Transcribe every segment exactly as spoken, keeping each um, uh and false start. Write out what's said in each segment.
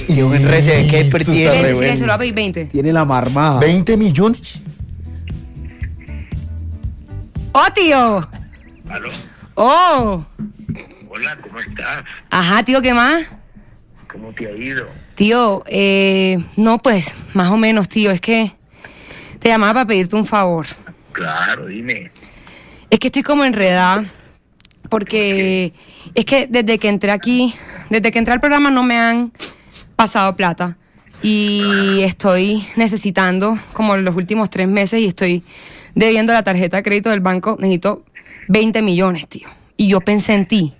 Tío Henry se ve que pertiene. Silencio, silencio, lo va a pedir veinte. Tiene la marmaja. ¿veinte millones? ¡Oh, tío! ¿Aló? ¡Oh! Hola, ¿cómo estás? Ajá, tío, ¿qué más? ¿Cómo te ha ido? Tío, eh, no, pues, más o menos, tío, es que te llamaba para pedirte un favor. Claro, dime. Es que estoy como enredada, porque es que desde que entré aquí, desde que entré al programa no me han pasado plata. Y estoy necesitando, como los últimos tres meses, y estoy debiendo la tarjeta de crédito del banco, necesito veinte millones, tío. Y yo pensé en ti.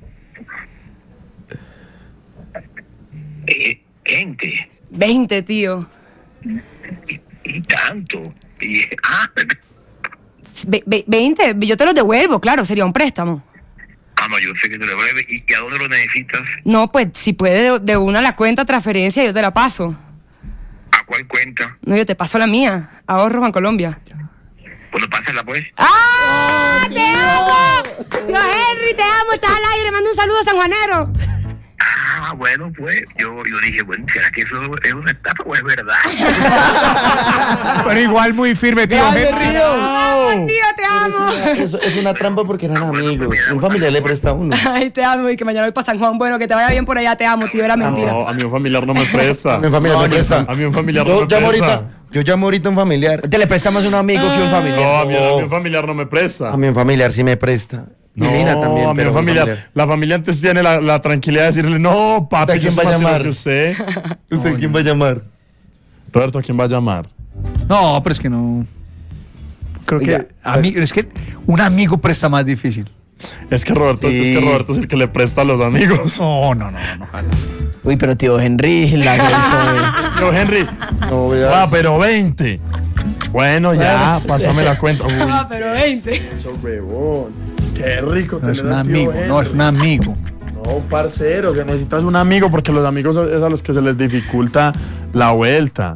Eh, gente. veinte, tío. Y, y tanto. Y, ah, Ve- ve- veinte, yo te los devuelvo, claro, sería un préstamo. ah, no, yo sé que te lo breve. ¿Y a dónde lo necesitas? No, pues si puede de, de una la cuenta transferencia, yo te la paso. ¿A cuál cuenta? No, yo te paso la mía. Ahorros Bancolombia. Bueno, pásala pues. ¡Ah! ¡Te amo! Tío Henry, te amo, estás al aire, mando un saludo a San Juanero. Ah, bueno, pues yo, yo dije, bueno, ¿será que eso es una estafa o es verdad? Pero igual muy firme, tío Grande, Henry. Río. Ay, tío, te amo. Eso es una trampa porque eran amigos. Un familiar le presta a uno. Ay, te amo, y que mañana voy para San Juan. Bueno, que te vaya bien por allá, te amo, tío, era mentira. No, a mí un familiar no me presta. A mi familiar me presta. A mí un familiar Yo no me llamo presta. ahorita. Yo llamo ahorita a un familiar. Te le prestamos a un amigo que un familiar. No, a mí, a mí un familiar no me presta. A mi familiar sí me presta. No, Y Nina también, a mí pero un mi familiar, la familia antes tiene la, la tranquilidad de decirle, no, papi, ¿Usted a quién yo va a soy más llamar? que usted. ¿Usted quién va a llamar? Roberto, ¿a quién va a llamar? No, pero es que no. Creo Oiga, que. ami- es que un amigo presta más difícil. Es que Roberto, Sí. es que Roberto es el que le presta a los amigos. No, no, no, no, no. ojalá. Uy, pero tío Henry, la Yo, Henry, No, vea. ah, pero veinte. Bueno, ya, pásame la cuenta. Uy, Ah, pero veinte. eso, huevón. Qué rico No es tener un al tío amigo, no, es un amigo. No, parcero, que necesitas un amigo porque los amigos es a los que se les dificulta la vuelta.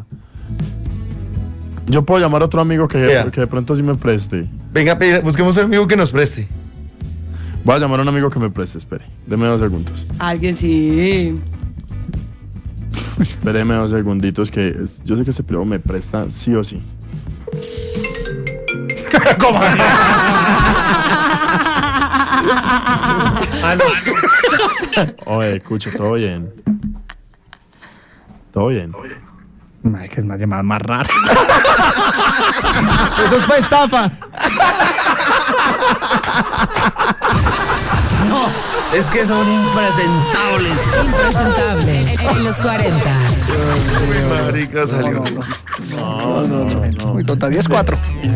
Yo puedo llamar a otro amigo que, Vea. que de pronto sí me preste. Venga, a pedir- busquemos un amigo que nos preste. Voy a llamar a un amigo que me preste, espere. Deme dos segundos. Alguien sí. Espéreme dos segunditos que es- yo sé que ese primo me presta sí o sí. ¿Cómo? Oye, escucha, todo bien. Todo bien. Ay, que es más llamada más rara. Eso es para estafa. Es que son impresentables. Impresentable en los cuarenta. Marica, salió. Muy tonta, diez cuatro.